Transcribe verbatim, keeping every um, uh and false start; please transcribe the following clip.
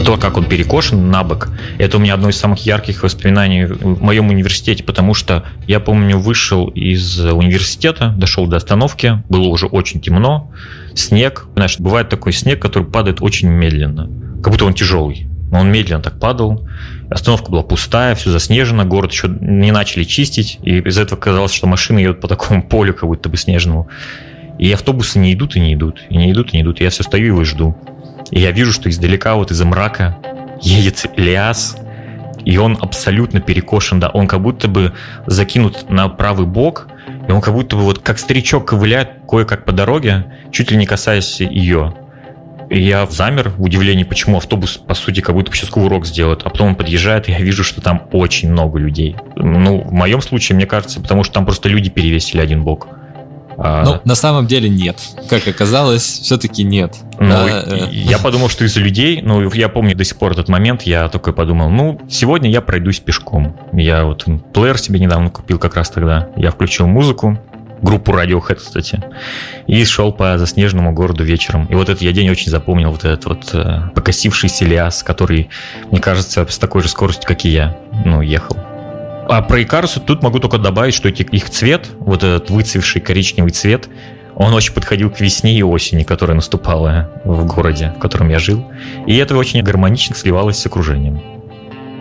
то, как он перекошен на бок, это у меня одно из самых ярких воспоминаний в моем университете, потому что я помню, вышел из университета, дошел до остановки, было уже очень темно, снег. Знаешь, бывает такой снег, который падает очень медленно, как будто он тяжелый. Но он медленно так падал. Остановка была пустая, все заснежено, город еще не начали чистить, и из-за этого казалось, что машины едут по такому полю, как будто бы снежному. И автобусы не идут и не идут, и не идут и не идут. И я все стою его жду. И я вижу, что издалека, вот из-за мрака, едет Ильяс, и он абсолютно перекошен, да, он как будто бы закинут на правый бок, и он как будто бы вот как старичок ковыляет кое-как по дороге, чуть ли не касаясь ее. И я замер в удивлении, почему автобус, по сути, как будто сейчас кувырок сделает, а потом он подъезжает, и я вижу, что там очень много людей. Ну, в моем случае, мне кажется, потому что там просто люди перевесили один бок. Ну, на самом деле нет. Как оказалось, все-таки нет. Ну, да. Я подумал, что из-за людей, ну, я помню до сих пор этот момент, я только подумал, ну, сегодня я пройдусь пешком. Я вот плеер себе недавно купил как раз тогда. Я включил музыку, группу Radiohead, кстати, и шел по заснеженному городу вечером. И вот этот я день очень запомнил, вот этот вот э, покосившийся Ильяс, который, мне кажется, с такой же скоростью, как и я, ну, ехал. А про Икарусу тут могу только добавить, что их цвет, вот этот выцвевший коричневый цвет, он очень подходил к весне и осени, которая наступала в городе, в котором я жил. И это очень гармонично сливалось с окружением.